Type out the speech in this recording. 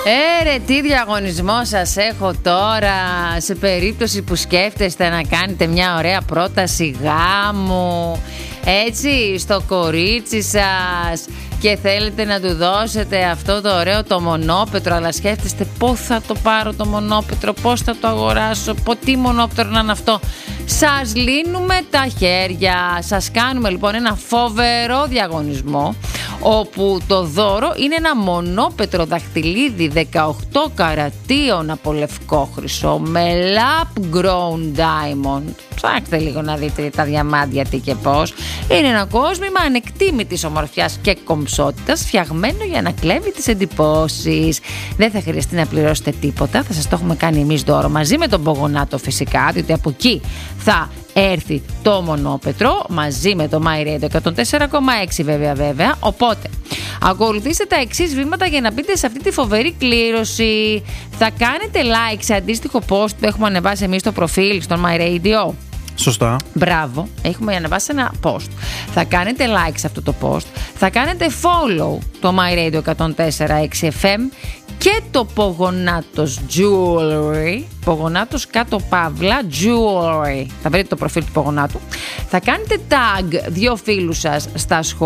Ρε, τι διαγωνισμό σας έχω τώρα, σε περίπτωση που σκέφτεστε να κάνετε μια ωραία πρόταση γάμου, έτσι, στο κορίτσι σας, και θέλετε να του δώσετε αυτό το ωραίο το μονόπετρο, αλλά σκέφτεστε πώς θα το πάρω το μονόπετρο, πώς θα το αγοράσω, τι μονόπετρο να είναι αυτό. Σας λύνουμε τα χέρια. Σας κάνουμε λοιπόν ένα φοβερό διαγωνισμό, όπου το δώρο είναι ένα μονόπετρο δαχτυλίδι 18 καρατίων από λευκό χρυσό με lab grown diamond. Ψάξτε λίγο να δείτε τα διαμάντια τι και πώς. Είναι ένα κόσμημα ανεκτήμητης ομορφιάς και κομψότητας, φτιαγμένο για να κλέβει τις εντυπώσεις. Δεν θα χρειαστεί να πληρώσετε τίποτα, θα σας το έχουμε κάνει εμείς δώρο μαζί με τον Πογονάτο φυσικά, διότι από εκεί θα έρθει το μονόπετρο μαζί με το My Radio 104,6 βέβαια. Οπότε ακολουθήστε τα εξής βήματα για να μπείτε σε αυτή τη φοβερή κλήρωση. Θα κάνετε like σε αντίστοιχο post που έχουμε ανεβάσει εμείς στο προφίλ στο My Radio. Σωστά. Μπράβο, έχουμε ανεβάσει ένα post. Θα κάνετε like σε αυτό το post, θα κάνετε follow το My Radio 104,6 FM και το Πογονάτος Jewelry, Πογονάτος κάτω παύλα Jewelry. Θα βρείτε το προφίλ του Πογονάτου. Θα κάνετε tag 2 φίλους σας στα σχόλια